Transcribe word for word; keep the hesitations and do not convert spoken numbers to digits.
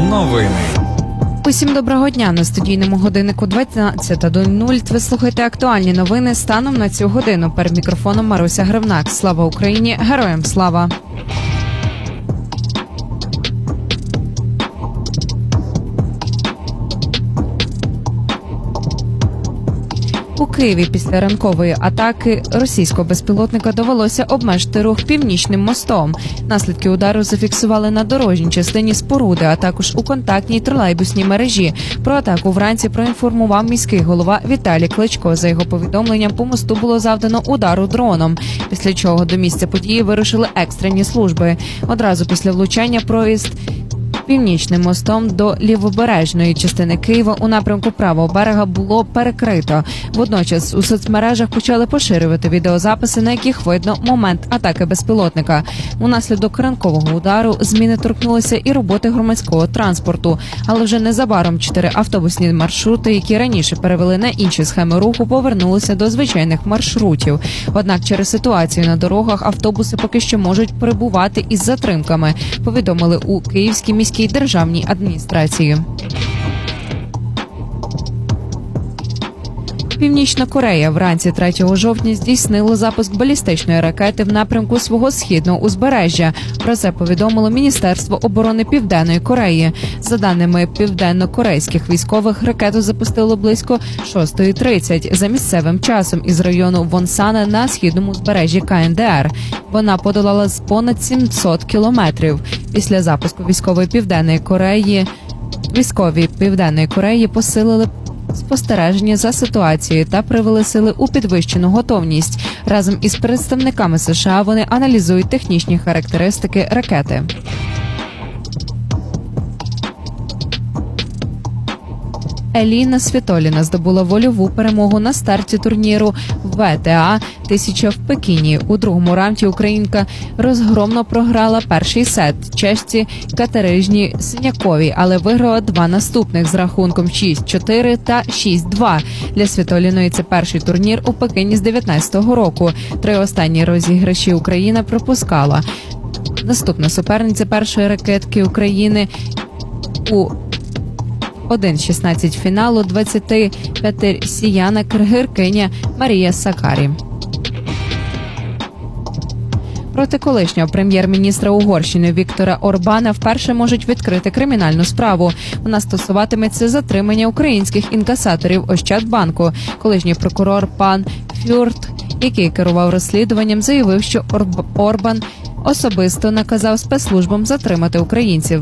Новини. Усім доброго дня. На студійному годиннику дванадцята нуль нуль. Ви слухаєте актуальні новини станом на цю годину. Перед мікрофоном Маруся Гривнак. Слава Україні! Героям слава! У Києві після ранкової атаки російського безпілотника довелося обмежити рух Північним мостом. Наслідки удару зафіксували на дорожній частині споруди, а також у контактній тролейбусній мережі. Про атаку вранці проінформував міський голова Віталій Кличко. За його повідомленням, по мосту було завдано удару дроном, після чого до місця події вирушили екстрені служби. Одразу після влучання проїзд Північним мостом до лівобережної частини Києва у напрямку правого берега було перекрито. Водночас у соцмережах почали поширювати відеозаписи, на яких видно момент атаки безпілотника. Унаслідок ранкового удару зміни торкнулися і роботи громадського транспорту. Але вже незабаром чотири автобусні маршрути, які раніше перевели на інші схеми руху, повернулися до звичайних маршрутів. Однак через ситуацію на дорогах автобуси поки що можуть перебувати із затримками, повідомили у Київській міській державній адміністрації. Північна Корея вранці третього жовтня здійснила запуск балістичної ракети в напрямку свого східного узбережжя. Про це повідомило Міністерство оборони Південної Кореї. За даними південно-корейських військових, ракету запустило близько шостої тридцять за місцевим часом із району Вонсана на східному узбережжі КНДР. Вона подолала з понад сімсот кілометрів. Після запуску військової Південної Кореї військові Південної Кореї посилили спостереження за ситуацією та привели сили у підвищену готовність. Разом із представниками США вони аналізують технічні характеристики ракети. Еліна Світоліна здобула вольову перемогу на старті турніру ве те а тисяча в Пекіні. У другому раунді українка розгромно програла перший сет чешці Катерижні Синяковій, але виграла два наступних з рахунком шість чотири та шість два. Для Світоліної це перший турнір у Пекіні з дев'ятнадцятого року. Три останні розіграші Україна пропускала. Наступна суперниця першої ракетки України у один шістнадцять фіналу двадцятип'ятирічна киргизкиня Марія Сакарі. Проти колишнього прем'єр-міністра Угорщини Віктора Орбана вперше можуть відкрити кримінальну справу. Вона стосуватиметься затримання українських інкасаторів Ощадбанку. Колишній прокурор пан Фюрт, який керував розслідуванням, заявив, що Орб... Орбан особисто наказав спецслужбам затримати українців.